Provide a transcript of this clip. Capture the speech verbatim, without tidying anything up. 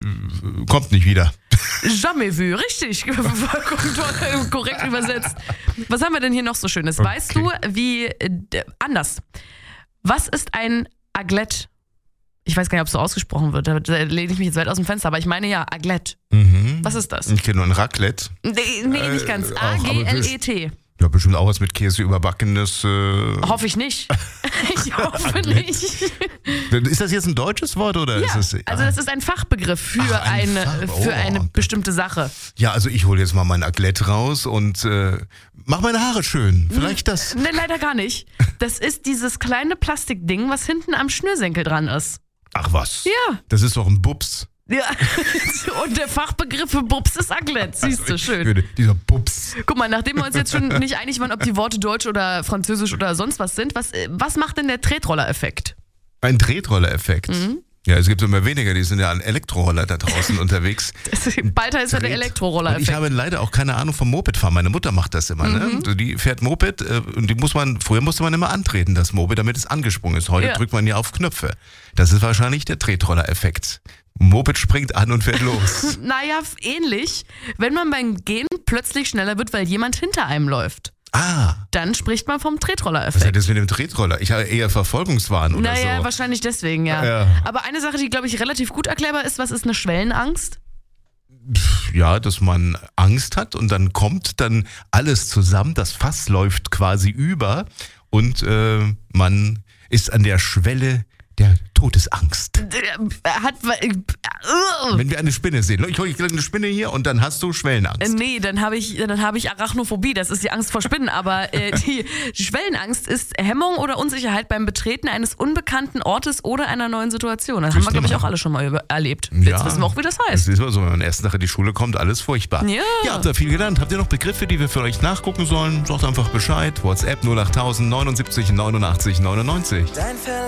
kommt nicht wieder. Jamais vu, richtig. Vollkommen korrekt übersetzt. Was haben wir denn hier noch so Schönes? Okay. Weißt du, wie, äh, anders. Was ist ein Aglett? Ich weiß gar nicht, ob es so ausgesprochen wird. Da lehne ich mich jetzt weit aus dem Fenster, aber ich meine ja, Aglett. Mhm. Was ist das? Ich kenne nur ein Raclette. Nee, nee nicht ganz. A G L E T. Ja, bestimmt auch was mit Käse überbackenes. Äh hoffe ich nicht. Ich hoffe nicht. Ist das jetzt ein deutsches Wort oder ja, ist das? Ah. Also das ist ein Fachbegriff für Ach, ein eine Fach? oh. für eine bestimmte Sache. Ja, also ich hole jetzt mal mein Aglett raus und äh, mach meine Haare schön. Vielleicht das. Ne, leider gar nicht. Das ist dieses kleine Plastikding, was hinten am Schnürsenkel dran ist. Ach was? Ja. Das ist doch ein Bubs. Ja, und der Fachbegriff für Bubs ist Aglett, siehst du, schön. Würde, dieser Bubs. Guck mal, nachdem wir uns jetzt schon nicht einig waren, ob die Worte Deutsch oder Französisch oder sonst was sind, was, was macht denn der Tretroller-Effekt? Ein Tretroller-Effekt? Mhm. Ja, es gibt immer weniger, die sind ja an Elektroroller da draußen unterwegs. Das, bald heißt ja der Elektroroller-Effekt. Ich habe leider auch keine Ahnung vom Mopedfahren. Meine Mutter macht das immer, mhm. ne? Die fährt Moped und die muss man, früher musste man immer antreten, das Moped, damit es angesprungen ist. Heute ja. drückt man ja auf Knöpfe. Das ist wahrscheinlich der Tretroller-Effekt. Moped springt an und fährt los. Naja, ähnlich. Wenn man beim Gehen plötzlich schneller wird, weil jemand hinter einem läuft. Ah. Dann spricht man vom Tretroller-Effekt. Was hat das mit dem Tretroller? Ich habe eher Verfolgungswahn oder naja, so. Naja, wahrscheinlich deswegen, ja. ja. Aber eine Sache, die, glaube ich, relativ gut erklärbar ist, was ist eine Schwellenangst? Ja, dass man Angst hat und dann kommt dann alles zusammen, das Fass läuft quasi über und äh, man ist an der Schwelle der Todesangst. Hat, uh. Wenn wir eine Spinne sehen. Ich hole eine Spinne hier und dann hast du Schwellenangst. Nee, dann habe ich, dann habe ich Arachnophobie. Das ist die Angst vor Spinnen. Aber äh, die, die Schwellenangst ist Hemmung oder Unsicherheit beim Betreten eines unbekannten Ortes oder einer neuen Situation. Das haben wir, glaube ich, auch alle schon mal über- erlebt. Jetzt ja, wissen wir auch, wie das heißt. Das ist immer so, wenn man erst nach in die Schule kommt, alles furchtbar. Ja. Ihr habt da viel gelernt. Habt ihr noch Begriffe, die wir für euch nachgucken sollen? Sagt einfach Bescheid. WhatsApp null acht null null neunundsiebzig neunundachtzig neunundneunzig.